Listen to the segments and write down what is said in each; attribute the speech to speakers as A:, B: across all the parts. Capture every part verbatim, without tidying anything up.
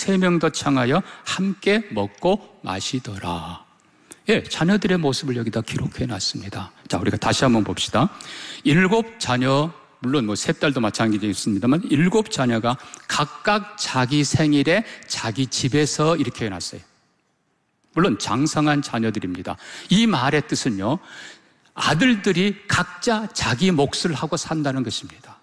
A: 세 명 더 청하여 함께 먹고 마시더라. 예, 자녀들의 모습을 여기다 기록해 놨습니다. 자, 우리가 다시 한번 봅시다. 일곱 자녀, 물론 뭐 세 딸도 마찬가지였습니다만 일곱 자녀가 각각 자기 생일에 자기 집에서 이렇게 해놨어요. 물론 장성한 자녀들입니다. 이 말의 뜻은요, 아들들이 각자 자기 몫을 하고 산다는 것입니다.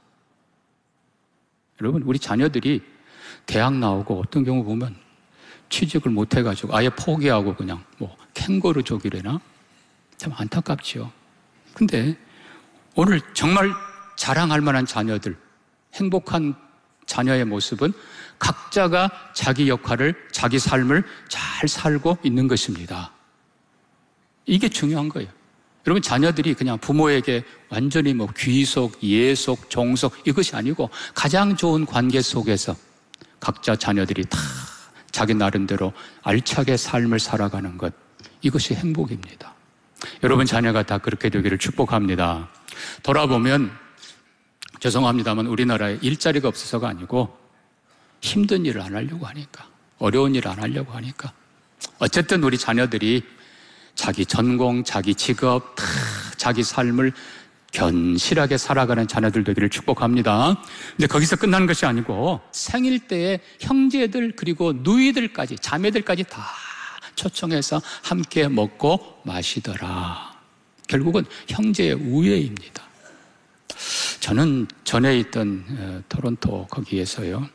A: 여러분, 우리 자녀들이 대학 나오고 어떤 경우 보면 취직을 못 해가지고 아예 포기하고 그냥 뭐 캥거루족이래나? 참 안타깝지요. 근데 오늘 정말 자랑할 만한 자녀들, 행복한 자녀의 모습은 각자가 자기 역할을, 자기 삶을 잘 살고 있는 것입니다. 이게 중요한 거예요. 여러분, 자녀들이 그냥 부모에게 완전히 뭐 귀속, 예속, 종속 이것이 아니고 가장 좋은 관계 속에서 각자 자녀들이 다 자기 나름대로 알차게 삶을 살아가는 것, 이것이 행복입니다. 여러분 자녀가 다 그렇게 되기를 축복합니다. 돌아보면 죄송합니다만 우리나라에 일자리가 없어서가 아니고 힘든 일을 안 하려고 하니까, 어려운 일을 안 하려고 하니까 어쨌든 우리 자녀들이 자기 전공, 자기 직업, 다 자기 삶을 견실하게 살아가는 자녀들 되기를 축복합니다. 근데 거기서 끝나는 것이 아니고 생일 때에 형제들 그리고 누이들까지, 자매들까지 다 초청해서 함께 먹고 마시더라. 결국은 형제의 우애입니다. 저는 전에 있던 토론토 거기에서요,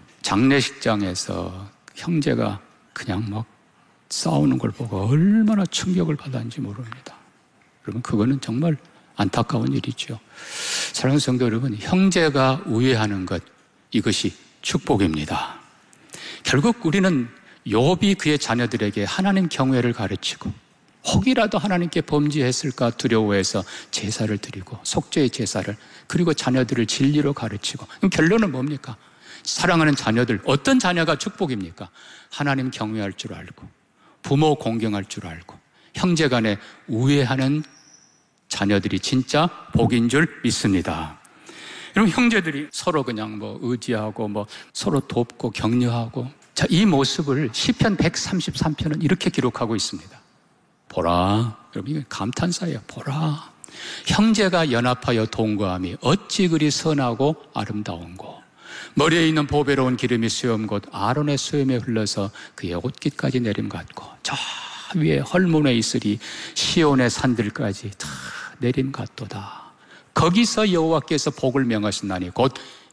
A: 장례식장에서 형제가 그냥 막 싸우는 걸 보고 얼마나 충격을 받았는지 모릅니다. 여러분, 그거는 정말 안타까운 일이죠. 사랑하는 성도 여러분, 형제가 우애하는 것, 이것이 축복입니다. 결국 우리는 욥이 그의 자녀들에게 하나님 경외를 가르치고 혹이라도 하나님께 범죄했을까 두려워해서 제사를 드리고 속죄의 제사를, 그리고 자녀들을 진리로 가르치고, 그럼 결론은 뭡니까? 사랑하는 자녀들, 어떤 자녀가 축복입니까? 하나님 경외할 줄 알고 부모 공경할 줄 알고 형제 간에 우애하는 자녀들이 진짜 복인 줄 믿습니다. 여러분, 형제들이 서로 그냥 뭐 의지하고 뭐 서로 돕고 격려하고, 자, 이 모습을 시편 백삼십삼 편은 이렇게 기록하고 있습니다. 보라, 여러분 이게 감탄사예요. 보라, 형제가 연합하여 동거함이 어찌 그리 선하고 아름다운고, 머리에 있는 보배로운 기름이 수염 곧 아론의 수염에 흘러서 그의 옷깃까지 내림 같고, 저 위에 헐문에 있으리 시온의 산들까지 다 내림 같도다. 거기서 여호와께서 복을 명하신다니 곧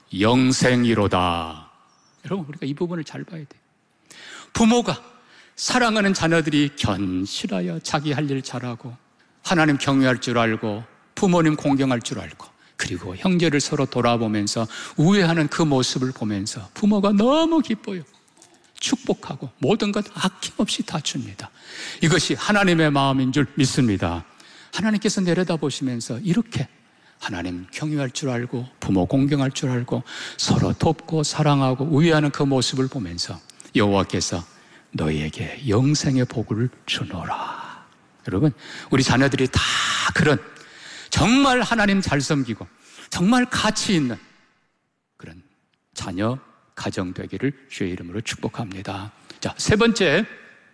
A: 영생이로다. 여러분, 우리가 이 부분을 잘 봐야 돼요. 부모가, 사랑하는 자녀들이 견실하여 자기 할 일 잘하고 하나님 경외할 줄 알고 부모님 공경할 줄 알고, 그리고 형제를 서로 돌아보면서 우애하는 그 모습을 보면서 부모가 너무 기뻐요. 축복하고 모든 것 아낌없이 다 줍니다. 이것이 하나님의 마음인 줄 믿습니다. 하나님께서 내려다보시면서 이렇게 하나님 경외할 줄 알고 부모 공경할 줄 알고 서로 돕고 사랑하고 우애하는 그 모습을 보면서 여호와께서 너희에게 영생의 복을 주노라. 여러분, 우리 자녀들이 다 그런 정말 하나님 잘 섬기고 정말 가치 있는 그런 자녀 가정 되기를 주의 이름으로 축복합니다. 자, 세 번째,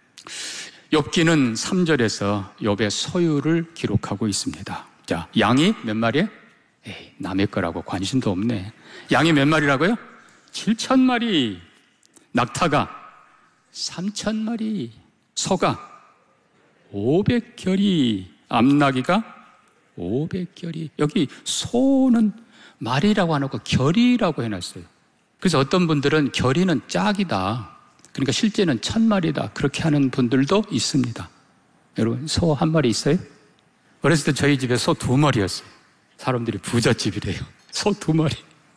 A: 욥기는 삼 절에서 욥의 소유를 기록하고 있습니다. 자, 양이 몇 마리에? 에이, 남의 거라고 관심도 없네. 양이 몇 마리라고요? 칠천 마리, 낙타가 삼천 마리, 소가 오백 결이, 암나귀가 오백 결이. 여기 소는 말이라고 안 하고 결이라고 해놨어요. 그래서 어떤 분들은 결이는 짝이다, 그러니까 실제는 천 마리다, 그렇게 하는 분들도 있습니다. 여러분, 소 한 마리 있어요? 어렸을 때 저희 집에 소 두 마리였어요. 사람들이 부잣집이래요. 소 두 마리.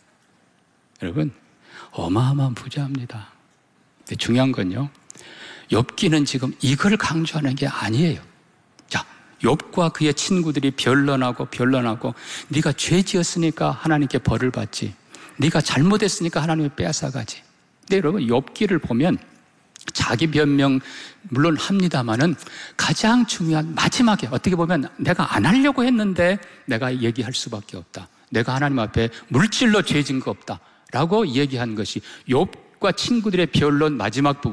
A: 여러분, 어마어마한 부자입니다. 근데 중요한 건요, 욥기는 지금 이걸 강조하는 게 아니에요. 자, 욥과 그의 친구들이 변론하고 변론하고, 네가 죄 지었으니까 하나님께 벌을 받지, 네가 잘못했으니까 하나님이 빼앗아가지. 근데 여러분, 욥기를 보면 자기 변명 물론 합니다마는 가장 중요한 마지막에 어떻게 보면 내가 안 하려고 했는데 내가 얘기할 수밖에 없다, 내가 하나님 앞에 물질로 죄진 거 없다 라고 얘기한 것이 욥과 친구들의 변론 마지막 부분,